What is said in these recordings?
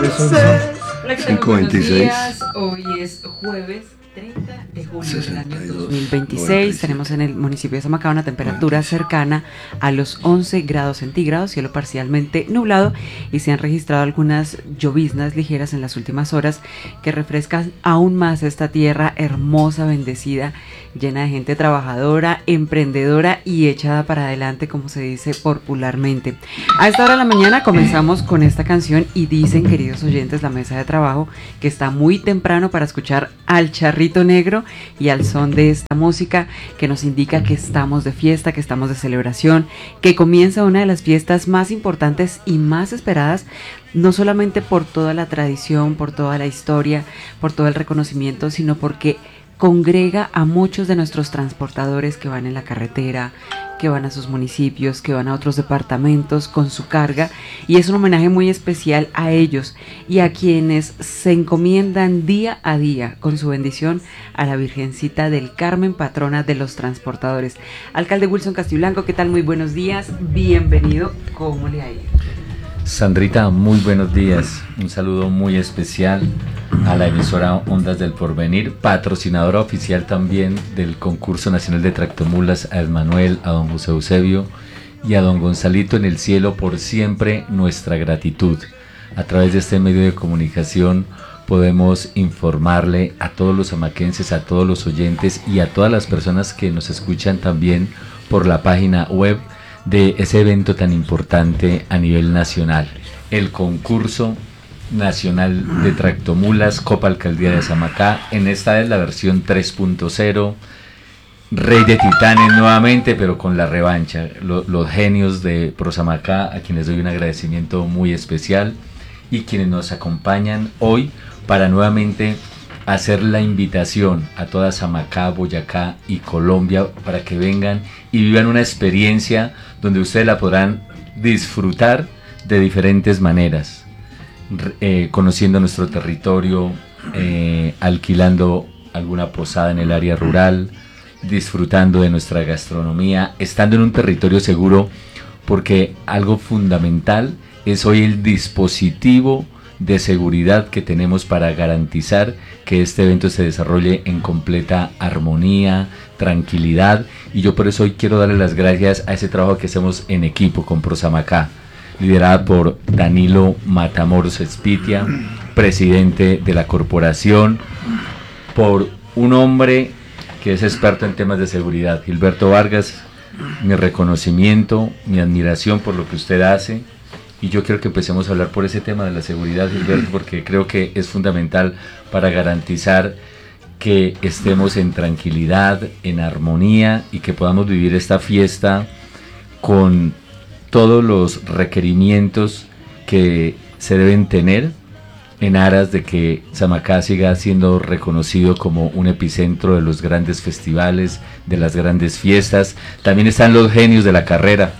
Hola, ¿qué tal? Muy buenos días. Hoy es jueves 30 de julio del año 2026. Tenemos en el municipio de Samacá una temperatura cercana a los 11 grados centígrados, cielo parcialmente nublado, y se han registrado algunas lloviznas ligeras en las últimas horas que refrescan aún más esta tierra hermosa, bendecida, llena de gente trabajadora, emprendedora y echada para adelante, como se dice popularmente. A esta hora de la mañana comenzamos con esta canción y dicen, queridos oyentes, la mesa de trabajo, que está muy temprano para escuchar al Charrito Negro y al son de esta música que nos indica que estamos de fiesta, que estamos de celebración, que comienza una de las fiestas más importantes y más esperadas, no solamente por toda la tradición, por toda la historia, por todo el reconocimiento, sino porque congrega a muchos de nuestros transportadores que van en la carretera, que van a sus municipios, que van a otros departamentos con su carga, y es un homenaje muy especial a ellos y a quienes se encomiendan día a día con su bendición a la Virgencita del Carmen, patrona de los transportadores. Alcalde Wilson Castiblanco, ¿qué tal? Muy buenos días, bienvenido, ¿cómo le ha ido? Sandrita, muy buenos días, un saludo muy especial a la emisora Ondas del Porvenir, patrocinadora oficial también del concurso nacional de tractomulas, a Manuel, a don José Eusebio y a don Gonzalito en el cielo, por siempre nuestra gratitud. A través de este medio de comunicación podemos informarle a todos los samaquenses, a todos los oyentes y a todas las personas que nos escuchan también por la página web de ese evento tan importante a nivel nacional, el concurso nacional de tractomulas, Copa Alcaldía de Samacá. En esta es la versión 3.0, Rey de Titanes nuevamente, pero con la revancha. Los genios de Prosamacá, a quienes doy un agradecimiento muy especial, y quienes nos acompañan hoy para nuevamente hacer la invitación a toda Samacá, Boyacá y Colombia para que vengan y vivan una experiencia donde ustedes la podrán disfrutar de diferentes maneras, conociendo nuestro territorio, alquilando alguna posada en el área rural, disfrutando de nuestra gastronomía, estando en un territorio seguro, porque algo fundamental es hoy el dispositivo de seguridad que tenemos para garantizar que este evento se desarrolle en completa armonía, tranquilidad, y yo por eso hoy quiero darle las gracias a ese trabajo que hacemos en equipo con Prosamacá, liderada por Danilo Matamoros Espitia, presidente de la corporación, por un hombre que es experto en temas de seguridad, Gilberto Vargas. Mi reconocimiento, mi admiración por lo que usted hace. Y yo quiero que empecemos a hablar por ese tema de la seguridad, Gilberto, porque creo que es fundamental para garantizar que estemos en tranquilidad, en armonía, y que podamos vivir esta fiesta con todos los requerimientos que se deben tener en aras de que Samacá siga siendo reconocido como un epicentro de los grandes festivales, de las grandes fiestas. También están los genios de la carrera,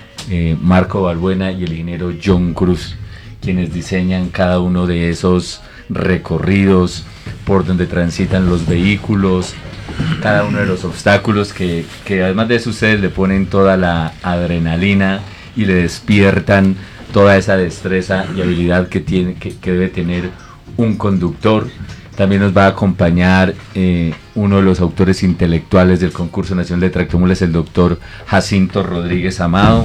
Marco Balbuena y el ingeniero John Cruz, quienes diseñan cada uno de esos recorridos por donde transitan los vehículos, cada uno de los obstáculos que además de eso ustedes le ponen toda la adrenalina y le despiertan toda esa destreza y habilidad que debe tener un conductor. También nos va a acompañar uno de los autores intelectuales del concurso nacional de tractomulas, el doctor Jacinto Rodríguez Amado.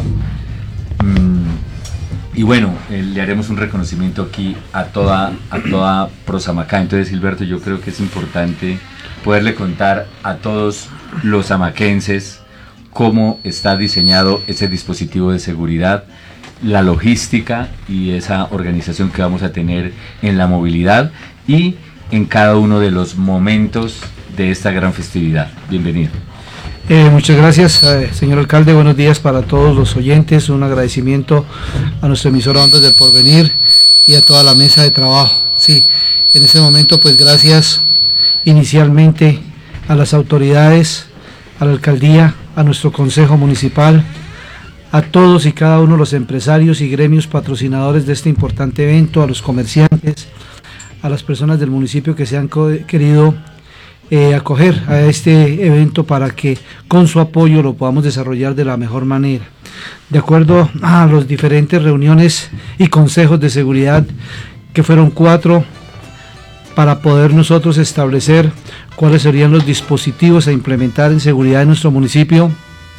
Y bueno, le haremos un reconocimiento aquí a toda Prosamacá. Entonces, Gilberto, yo creo que es importante poderle contar a todos los samaquenses cómo está diseñado ese dispositivo de seguridad, la logística y esa organización que vamos a tener en la movilidad y en cada uno de los momentos de esta gran festividad. Bienvenido. Muchas gracias, señor alcalde. Buenos días para todos los oyentes. Un agradecimiento a nuestra emisora Ondas del Porvenir y a toda la mesa de trabajo. Sí, en este momento, pues gracias inicialmente a las autoridades, a la alcaldía, a nuestro consejo municipal, a todos y cada uno de los empresarios y gremios patrocinadores de este importante evento, a los comerciantes, a las personas del municipio que se han querido acoger a este evento para que con su apoyo lo podamos desarrollar de la mejor manera. De acuerdo a las diferentes reuniones y consejos de seguridad que fueron 4, para poder nosotros establecer cuáles serían los dispositivos a implementar en seguridad en nuestro municipio.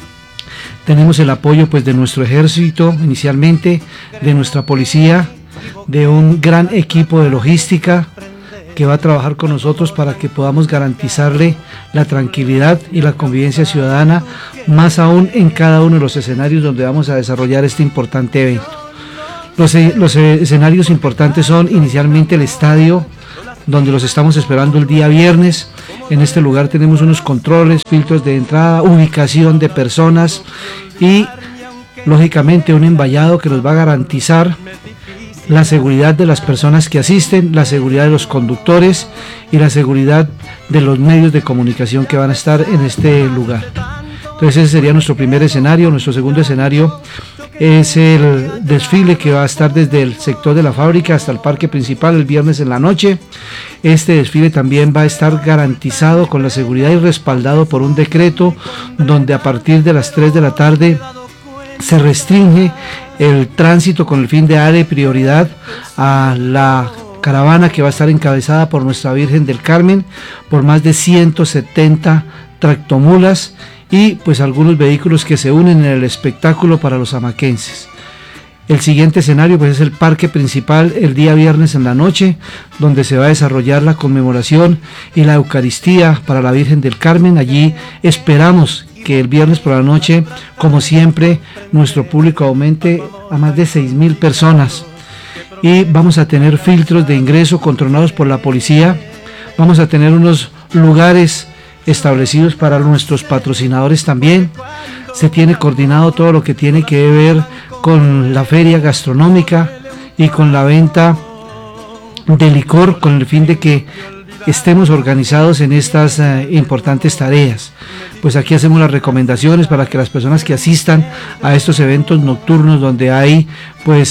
Tenemos el apoyo pues de nuestro ejército inicialmente, de nuestra policía, de un gran equipo de logística que va a trabajar con nosotros para que podamos garantizarle la tranquilidad y la convivencia ciudadana, más aún en cada uno de los escenarios donde vamos a desarrollar este importante evento. Los escenarios importantes son inicialmente el estadio, donde los estamos esperando el día viernes. En este lugar tenemos unos controles, filtros de entrada, ubicación de personas y lógicamente un envallado que nos va a garantizar la seguridad de las personas que asisten, la seguridad de los conductores y la seguridad de los medios de comunicación que van a estar en este lugar. Entonces ese sería nuestro primer escenario. Nuestro segundo escenario es el desfile que va a estar desde el sector de la fábrica hasta el parque principal el viernes en la noche. Este desfile también va a estar garantizado con la seguridad y respaldado por un decreto donde a partir de las 3 de la tarde se restringe el tránsito con el fin de darle prioridad a la caravana que va a estar encabezada por nuestra Virgen del Carmen, por más de 170 tractomulas y pues algunos vehículos que se unen en el espectáculo para los amaquenses. El siguiente escenario pues es el parque principal el día viernes en la noche, donde se va a desarrollar la conmemoración y la Eucaristía para la Virgen del Carmen. Allí esperamos que el viernes por la noche, como siempre, nuestro público aumente a más de 6,000 personas y vamos a tener filtros de ingreso controlados por la policía. Vamos a tener unos lugares establecidos para nuestros patrocinadores también. Se tiene coordinado todo lo que tiene que ver con la feria gastronómica y con la venta de licor, con el fin de que estemos organizados en estas importantes tareas. Pues aquí hacemos las recomendaciones para que las personas que asistan a estos eventos nocturnos donde hay pues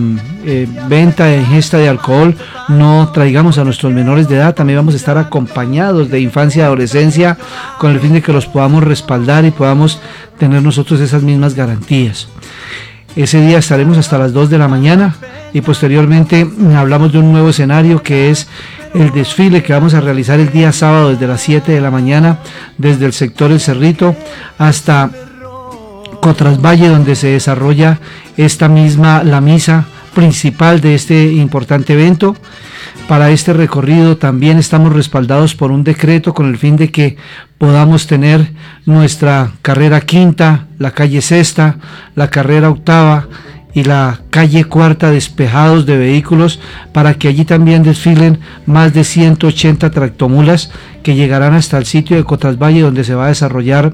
venta e ingesta de alcohol, no traigamos a nuestros menores de edad. También vamos a estar acompañados de infancia y adolescencia con el fin de que los podamos respaldar y podamos tener nosotros esas mismas garantías. Ese día estaremos hasta las 2 de la mañana y posteriormente hablamos de un nuevo escenario que es el desfile que vamos a realizar el día sábado desde las 7 de la mañana, desde el sector El Cerrito hasta Cotrasvalle, donde se desarrolla la misa principal de este importante evento. Para este recorrido también estamos respaldados por un decreto con el fin de que podamos tener nuestra carrera quinta, la calle sexta, la carrera octava y la calle cuarta despejados de vehículos, para que allí también desfilen más de 180 tractomulas que llegarán hasta el sitio de Cotrasvalle, donde se va a desarrollar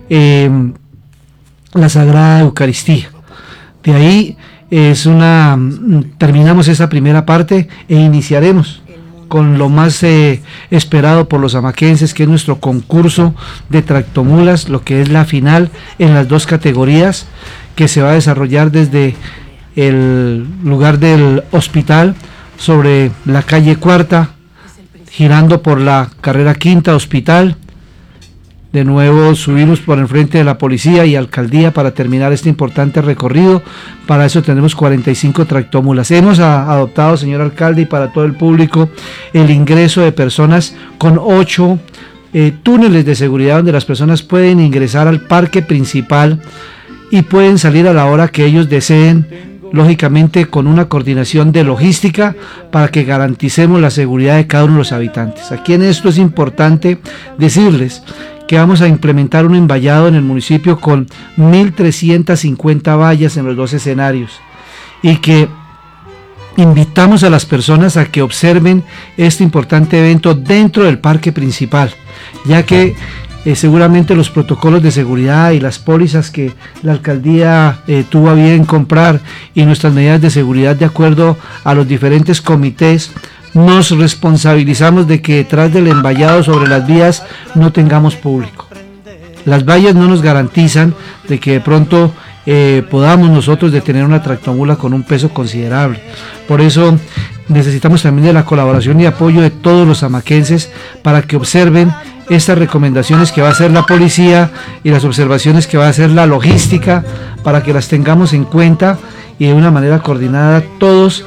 la Sagrada Eucaristía. De ahí terminamos esa primera parte e iniciaremos con lo más esperado por los amaquenses, que es nuestro concurso de tractomulas, lo que es la final en las 2 categorías, que se va a desarrollar desde el lugar del hospital sobre la calle cuarta, girando por la carrera quinta hospital. De nuevo subimos por el frente de la policía y alcaldía para terminar este importante recorrido. Para eso tenemos 45 tractómulas. Hemos adoptado, señor alcalde, y para todo el público, el ingreso de personas con 8 túneles de seguridad donde las personas pueden ingresar al parque principal y pueden salir a la hora que ellos deseen, lógicamente con una coordinación de logística para que garanticemos la seguridad de cada uno de los habitantes. Aquí en esto es importante decirles que vamos a implementar un envallado en el municipio con 1.350 vallas en los 2 escenarios y que invitamos a las personas a que observen este importante evento dentro del parque principal, ya que seguramente los protocolos de seguridad y las pólizas que la alcaldía tuvo a bien comprar y nuestras medidas de seguridad de acuerdo a los diferentes comités, nos responsabilizamos de que detrás del envallado sobre las vías no tengamos público. Las vallas no nos garantizan de que de pronto podamos nosotros detener una tractomula con un peso considerable. Por eso necesitamos también de la colaboración y apoyo de todos los amaquenses para que observen estas recomendaciones que va a hacer la policía y las observaciones que va a hacer la logística, para que las tengamos en cuenta y de una manera coordinada todos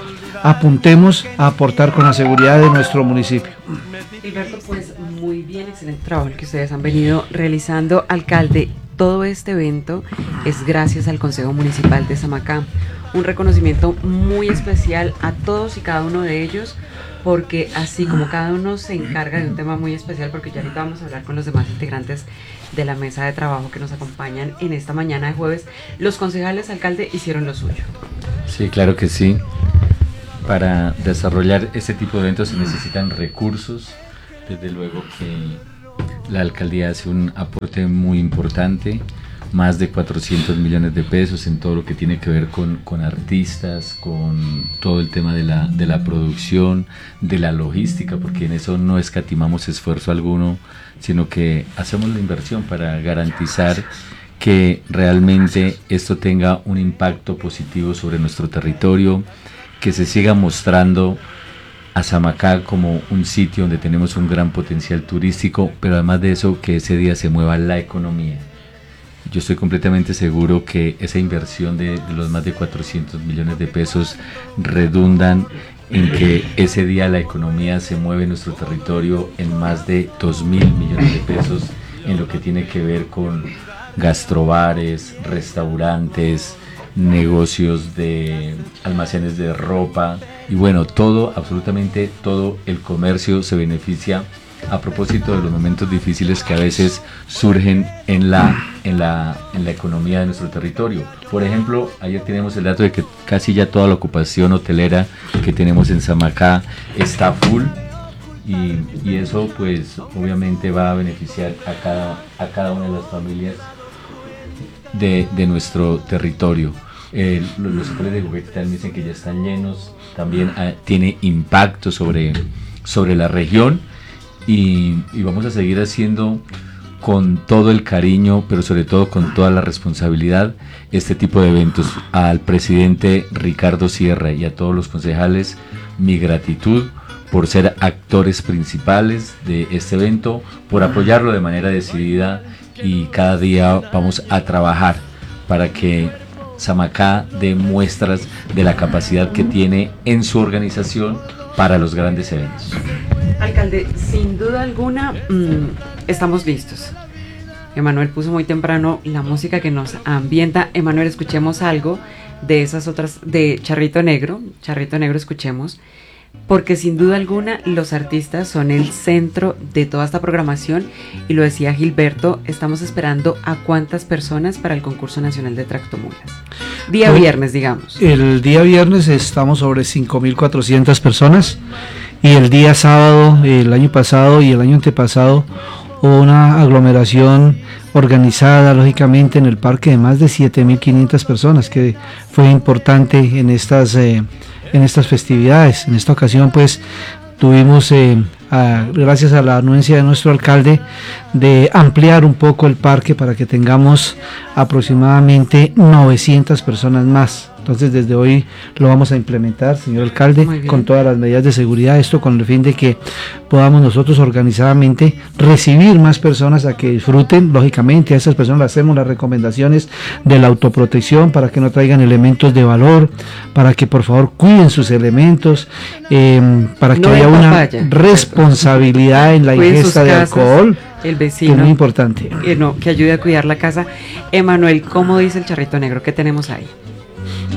apuntemos a aportar con la seguridad de nuestro municipio. Gilberto, pues muy bien, excelente trabajo el que ustedes han venido realizando, alcalde. Todo este evento es gracias al Consejo Municipal de Samacá. Un reconocimiento muy especial a todos y cada uno de ellos, porque así como cada uno se encarga de un tema muy especial, porque ya ahorita vamos a hablar con los demás integrantes de la mesa de trabajo que nos acompañan en esta mañana de jueves, los concejales, alcalde, hicieron lo suyo. Sí, claro que sí. Para desarrollar este tipo de eventos se necesitan recursos. Desde luego que la alcaldía hace un aporte muy importante, más de 400 millones de pesos en todo lo que tiene que ver con artistas, con todo el tema de la producción, de la logística, porque en eso no escatimamos esfuerzo alguno, sino que hacemos la inversión para garantizar que realmente esto tenga un impacto positivo sobre nuestro territorio, que se siga mostrando a Samacá como un sitio donde tenemos un gran potencial turístico, pero además de eso, que ese día se mueva la economía. Yo estoy completamente seguro que esa inversión de los más de 400 millones de pesos redundan en que ese día la economía se mueve en nuestro territorio en más de 2.000 millones de pesos en lo que tiene que ver con gastrobares, restaurantes, negocios de almacenes de ropa y bueno, todo, absolutamente todo el comercio se beneficia a propósito de los momentos difíciles que a veces surgen en la economía de nuestro territorio. Por ejemplo, ayer tenemos el dato de que casi ya toda la ocupación hotelera que tenemos en Samacá está full y eso pues obviamente va a beneficiar a cada una de las familias de nuestro territorio. Los hoteles de juguete también dicen que ya están llenos, también tiene impacto sobre la región y vamos a seguir haciendo con todo el cariño, pero sobre todo con toda la responsabilidad, este tipo de eventos. Al presidente Ricardo Sierra y a todos los concejales, mi gratitud por ser actores principales de este evento, por apoyarlo de manera decidida y cada día vamos a trabajar para que Samacá dé muestras de la capacidad que tiene en su organización para los grandes eventos. Alcalde, sin duda alguna estamos listos. Emanuel puso muy temprano la música que nos ambienta. Emanuel, escuchemos algo de esas otras, de Charrito Negro, escuchemos, porque sin duda alguna los artistas son el centro de toda esta programación y lo decía Gilberto, estamos esperando a cuántas personas para el concurso nacional de tractomulas. Día viernes, digamos. El día viernes estamos sobre 5.400 personas y el día sábado, el año pasado y el año antepasado, hubo una aglomeración organizada, lógicamente, en el parque de más de 7.500 personas, que fue importante en estas festividades. En esta ocasión pues tuvimos, gracias a la anuencia de nuestro alcalde, de ampliar un poco el parque para que tengamos aproximadamente 900 personas más. Entonces desde hoy lo vamos a implementar, señor alcalde, con todas las medidas de seguridad, esto con el fin de que podamos nosotros organizadamente recibir más personas a que disfruten. Lógicamente a esas personas le hacemos las recomendaciones de la autoprotección para que no traigan elementos de valor, para que por favor cuiden sus elementos, para que no haya una responsabilidad en la ingesta de alcohol. El vecino, que es muy importante. Que ayude a cuidar la casa. Emanuel, ¿cómo dice el Charrito Negro? ¿Qué tenemos ahí?